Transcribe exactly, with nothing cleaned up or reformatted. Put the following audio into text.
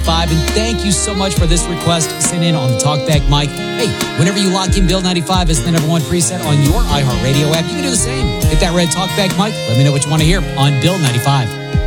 Five, and thank you so much for this request sent in on the Talkback Mike. Hey, whenever you lock in Bill ninety-five as the number one preset on your iHeartRadio app, you can do the same. Hit that red Talkback Mike. Let me know what you want to hear on Bill ninety-five.